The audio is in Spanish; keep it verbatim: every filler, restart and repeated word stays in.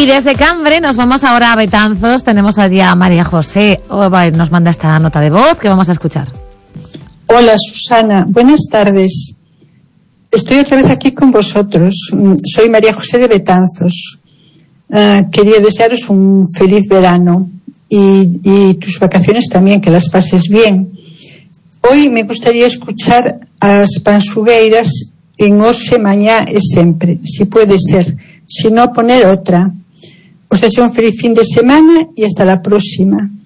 Y desde Cambre nos vamos ahora a Betanzos. Tenemos allí a María José. Oh, nos manda esta nota de voz que vamos a escuchar. Hola Susana, buenas tardes. Estoy otra vez aquí con vosotros. Soy María José de Betanzos. Uh, quería desearos un feliz verano y, y tus vacaciones también, que las pases bien. Hoy me gustaría escuchar a as Pansugueiras en Hoxe, Mañá e Sempre, si puede ser. Si no, poner otra. Os deseo un feliz fin de semana y hasta la próxima.